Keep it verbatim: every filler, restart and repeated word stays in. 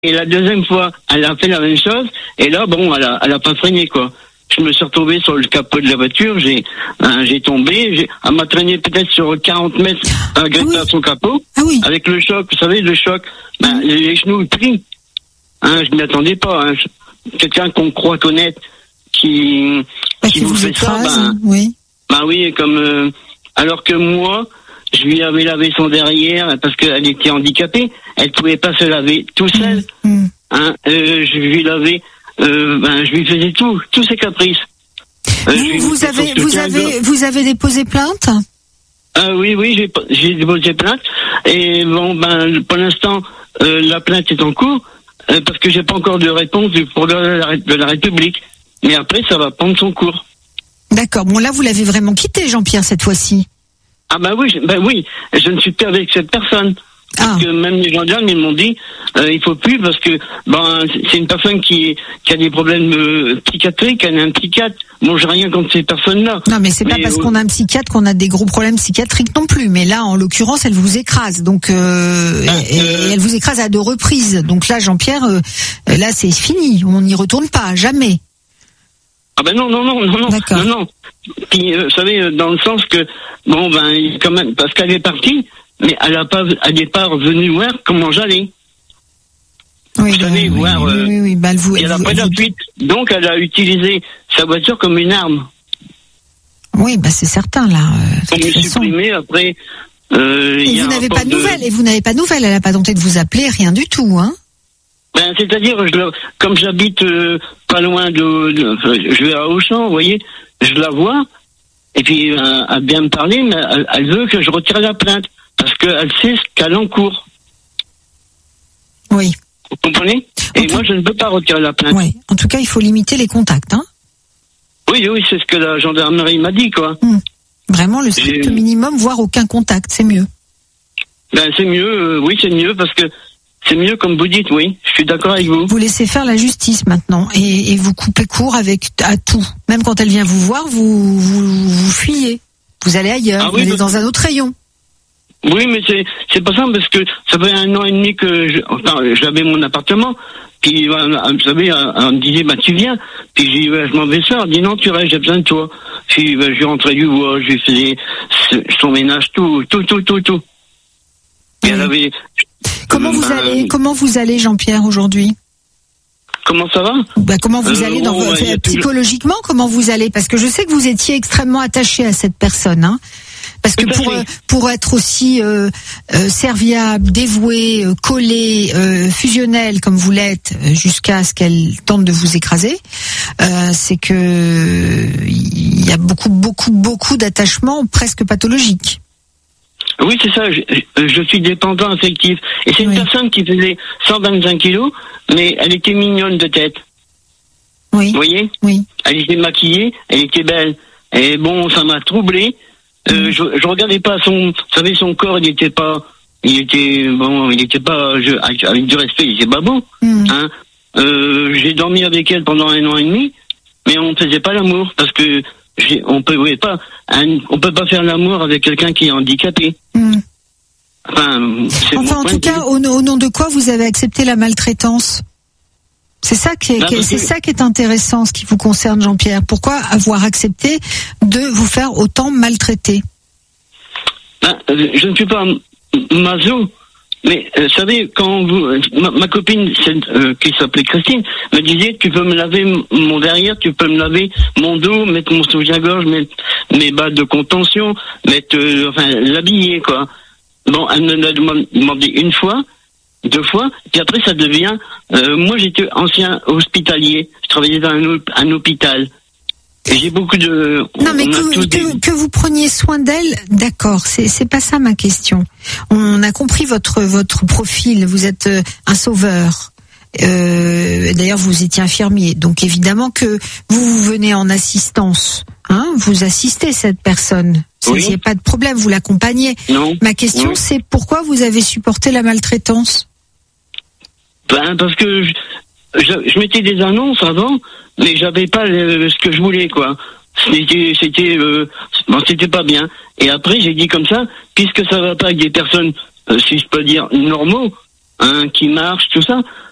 Et la deuxième fois, elle a fait la même chose. Et là, bon, elle a, elle a pas freiné, quoi. Je me suis retrouvé sur le capot de la voiture, j'ai, hein, j'ai tombé, j'ai, elle m'a traîné peut-être sur quarante mètres, euh, grâce ah oui. à son capot. Ah oui. Avec le choc, vous savez, le choc, ben, mmh. les genoux pris. Hein, je m'y attendais pas, hein. Je, quelqu'un qu'on croit connaître, qui, bah, qui, qui vous, vous fait écrase, ça, ben, oui. Ben oui, comme, euh, alors que moi, je lui avais lavé son derrière parce qu'elle était handicapée, elle pouvait pas se laver tout seul. Mmh. Hein, euh, je lui lavais, euh, ben, je lui faisais tout, tous ses caprices. Euh, vous, vous avez, vous avez, vous avez déposé plainte? Ah oui, oui, j'ai, j'ai déposé plainte. Et bon, ben, pour l'instant, euh, la plainte est en cours euh, parce que j'ai pas encore de réponse du procureur de la République. Mais après, ça va prendre son cours. D'accord. Bon, là, vous l'avez vraiment quitté, Jean-Pierre, cette fois-ci. Ah ben oui, ben oui, je ne suis plus avec cette personne. Parce ah. que même les gendarmes, ils m'ont dit, euh, il faut plus parce que ben c'est une personne qui, qui a des problèmes euh, psychiatriques, elle a un psychiatre. Bon, j'ai rien contre ces personnes-là. Non, mais c'est mais pas parce euh, qu'on a un psychiatre qu'on a des gros problèmes psychiatriques non plus. Mais là, en l'occurrence, elle vous écrase. Donc, euh, ah, et, euh... et elle vous écrase à deux reprises. Donc là, Jean-Pierre, euh, là, c'est fini. On n'y retourne pas, jamais. Ah ben non, non, non, non, non, non, non. Puis, euh, vous savez, dans le sens que, bon, ben, quand même, parce qu'elle est partie, mais elle a pas, elle n'est pas revenue voir comment j'allais. Oui, vous bah, savez, oui, voir, oui, euh, oui, oui, bah, elle vous, et elle elle a pas de suite. Donc, elle a utilisé sa voiture comme une arme. Oui, bah, c'est certain, là. Euh, Comme me supprimer, après, euh, et vous n'avez pas de nouvelles, et vous n'avez pas de nouvelles, elle n'a pas tenté de vous appeler, rien du tout, hein? Ben, c'est-à-dire, je, comme j'habite euh, pas loin de, de, je vais à Auchan, vous voyez, je la vois, et puis euh, elle vient me parler, mais elle, elle veut que je retire la plainte, parce qu'elle sait ce qu'elle encourt. Oui. Vous comprenez? Et moi, je ne peux pas retirer la plainte. Oui. En tout cas, il faut limiter les contacts, hein? Oui, oui, c'est ce que la gendarmerie m'a dit, quoi. Mmh. Vraiment, le strict J'ai... minimum, voire aucun contact, c'est mieux. Ben, c'est mieux, euh, oui, c'est mieux, parce que c'est mieux, comme vous dites, oui. Je suis d'accord avec vous. Vous laissez faire la justice maintenant et, et vous coupez court avec à tout. Même quand elle vient vous voir, vous vous, vous fuyez. Vous allez ailleurs, ah, vous oui, allez dans un autre rayon. Oui, mais c'est c'est pas ça parce que ça fait un an et demi que je, enfin, j'avais mon appartement. Puis vous savez, elle me disait bah tu viens. Puis j'ai dit bah, je m'en vais ça. Elle me dit non tu restes, j'ai besoin de toi. Puis bah, je rentrais du bois, je faisais son ménage, tout, tout, tout, tout, tout. Et elle avait. Comment vous allez, comment vous allez, Jean-Pierre, aujourd'hui? Comment ça va? Bah, comment vous euh, allez dans oh, votre, ouais, psychologiquement, toujours... comment vous allez? Parce que je sais que vous étiez extrêmement attaché à cette personne, hein. Parce que pour euh, pour être aussi euh, euh, serviable, dévoué, euh, collé, euh, fusionnel comme vous l'êtes, euh, jusqu'à ce qu'elle tente de vous écraser, euh, c'est que il y a beaucoup, beaucoup, beaucoup d'attachements presque pathologiques. Oui, c'est ça. Je, je suis dépendant affectif. Et c'est une oui. personne qui faisait cent vingt-cinq kilos, mais elle était mignonne de tête. Oui. Vous voyez? Oui. Elle était maquillée, elle était belle. Et bon, ça m'a troublé. Euh, mmh. je, je regardais pas son, vous savez, son corps, il était pas, il était, bon, il était pas, je, avec du respect, il était pas beau. Mmh. Hein. Euh, j'ai dormi avec elle pendant un an et demi, mais on ne faisait pas l'amour parce que j'ai, on peut, oui, pas, un, on peut pas faire l'amour avec quelqu'un qui est handicapé. Mmh. Enfin, c'est enfin en tout cas, au, au nom de quoi vous avez accepté la maltraitance? C'est ça qui est, bah, qui, c'est que... ça qui est intéressant, ce qui vous concerne, Jean-Pierre. Pourquoi avoir accepté de vous faire autant maltraiter? Bah, je ne suis pas maso, mais vous euh, savez, quand vous, ma, ma copine euh, qui s'appelait Christine me disait, tu peux me laver mon derrière, tu peux me laver mon dos, mettre mon soutien-gorge, mettre mes bas de contention, mettre, euh, enfin, l'habiller, quoi. Bon, elle me l'a demandé une fois. Deux fois, puis après ça devient. Euh, moi j'étais ancien hospitalier, je travaillais dans un, un hôpital. Et j'ai beaucoup de. Non mais que, que, des... que vous preniez soin d'elle, d'accord. C'est c'est pas ça ma question. On a compris votre votre profil. Vous êtes un sauveur. Euh, d'ailleurs vous étiez infirmier, donc évidemment que vous vous venez en assistance. Hein, vous assistez cette personne. Il n'y a pas de problème, vous l'accompagnez. Non. Ma question oui. c'est pourquoi vous avez supporté la maltraitance? Ben parce que je, je, je mettais des annonces avant, mais j'avais pas le, ce que je voulais, quoi. C'était c'était euh, bon, c'était pas bien. Et après j'ai dit comme ça, puisque ça va pas avec des personnes, euh, si je peux dire normaux, hein, qui marchent, tout ça.